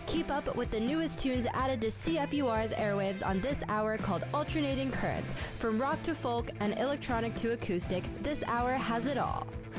Keep up with the newest tunes added to CFUR's airwaves on this hour called Alternating Currents. From rock to folk and electronic to acoustic, this hour has it all.